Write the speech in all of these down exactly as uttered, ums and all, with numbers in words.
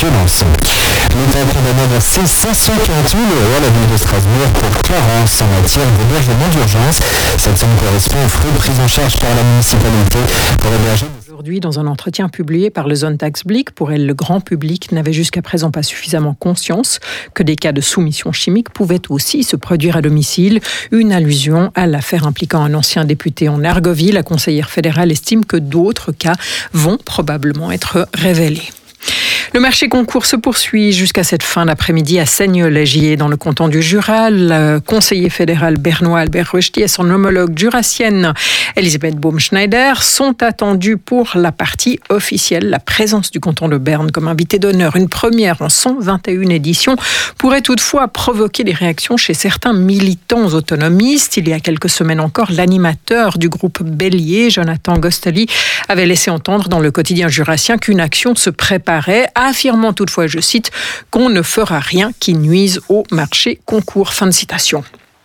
violence. L'État condamné à verser cinq cent quarante mille euros à la ville de Strasbourg pour carence en matière d'hébergement d'urgence. Cette somme correspond aux frais pris en charge par la municipalité pour héberger. Aujourd'hui, dans un entretien publié par le Sonntagsblick, pour elle, le grand public n'avait jusqu'à présent pas suffisamment conscience que des cas de soumission chimique pouvaient aussi se produire à domicile. Une allusion à l'affaire impliquant un ancien député en Argovie. La conseillère fédérale estime que d'autres cas vont probablement être révélés. Le marché concours se poursuit jusqu'à cette fin d'après-midi à Seignelay dans le canton du Jura. Le conseiller fédéral bernois Albert Rochety et son homologue jurassienne Elisabeth Baumschneider sont attendus pour la partie officielle. La présence du canton de Berne comme invité d'honneur, une première en cent vingt et une éditions, pourrait toutefois provoquer des réactions chez certains militants autonomistes. Il y a quelques semaines encore, l'animateur du groupe Bélier, Jonathan Gosteli, avait laissé entendre dans le quotidien jurassien qu'une action se préparait, affirmant toutefois, je cite, qu'on ne fera rien qui nuise au marché concours. Fin de citation.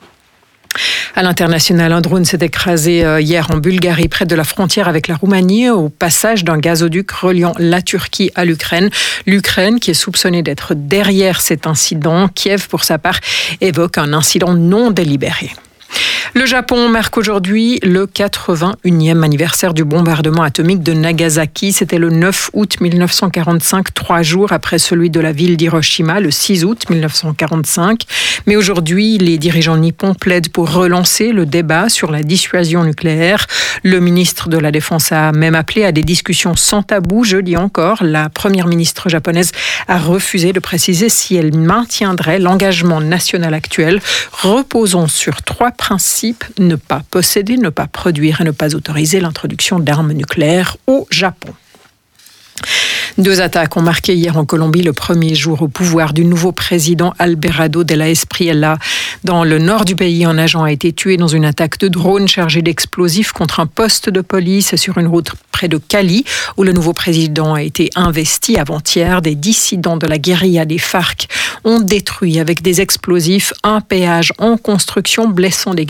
À l'international, un drone s'est écrasé hier en Bulgarie, près de la frontière avec la Roumanie, au passage d'un gazoduc reliant la Turquie à l'Ukraine. L'Ukraine, qui est soupçonnée d'être derrière cet incident. Kiev, pour sa part, évoque un incident non délibéré. Le Japon marque aujourd'hui le quatre-vingt-unième anniversaire du bombardement atomique de Nagasaki. C'était le neuf août mille neuf cent quarante-cinq, trois jours après celui de la ville d'Hiroshima, le six août mille neuf cent quarante-cinq. Mais aujourd'hui, les dirigeants nippons plaident pour relancer le débat sur la dissuasion nucléaire. Le ministre de la Défense a même appelé à des discussions sans tabou. Jeudi encore, la première ministre japonaise a refusé de préciser si elle maintiendrait l'engagement national actuel, reposant sur trois principes: ne pas posséder, ne pas produire et ne pas autoriser l'introduction d'armes nucléaires au Japon. Deux attaques ont marqué hier en Colombie le premier jour au pouvoir du nouveau président Alvarado de la Espriella. Dans le nord du pays, un agent a été tué dans une attaque de drone chargée d'explosifs contre un poste de police sur une route près de Cali, où le nouveau président a été investi avant-hier. Des dissidents de la guérilla des FARC ont détruit avec des explosifs un péage en construction, blessant des